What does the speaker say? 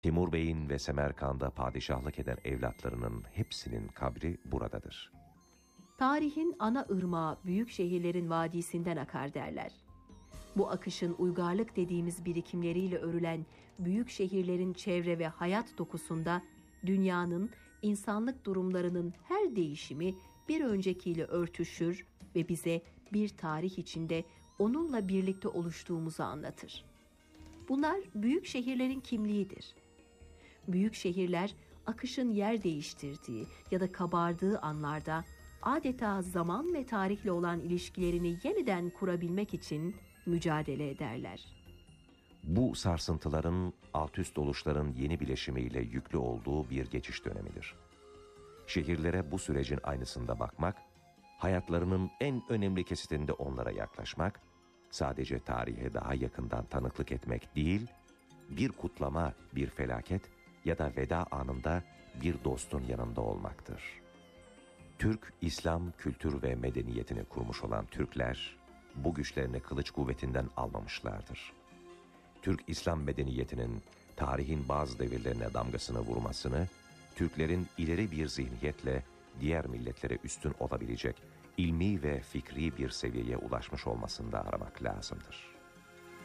Timur Bey'in ve Semerkand'da padişahlık eden evlatlarının hepsinin kabri buradadır. Tarihin ana ırmağı büyük şehirlerin vadisinden akar derler. Bu akışın uygarlık dediğimiz birikimleriyle örülen büyük şehirlerin çevre ve hayat dokusunda dünyanın, insanlık durumlarının her değişimi bir öncekiyle örtüşür ve bize bir tarih içinde onunla birlikte oluştuğumuzu anlatır. Bunlar büyük şehirlerin kimliğidir. Büyük şehirler akışın yer değiştirdiği ya da kabardığı anlarda adeta zaman ve tarihle olan ilişkilerini yeniden kurabilmek için mücadele ederler. Bu sarsıntıların, altüst oluşların yeni bileşimiyle yüklü olduğu bir geçiş dönemidir. Şehirlere bu sürecin aynısında bakmak, hayatlarının en önemli kesitinde onlara yaklaşmak, sadece tarihe daha yakından tanıklık etmek değil, bir kutlama, bir felaket ya da veda anında bir dostun yanında olmaktır. Türk, İslam, kültür ve medeniyetini kurmuş olan Türkler, bu güçlerini kılıç kuvvetinden almamışlardır. Türk-İslam medeniyetinin tarihin bazı devirlerine damgasını vurmasını, Türklerin ileri bir zihniyetle diğer milletlere üstün olabilecek ilmi ve fikri bir seviyeye ulaşmış olmasında aramak lazımdır.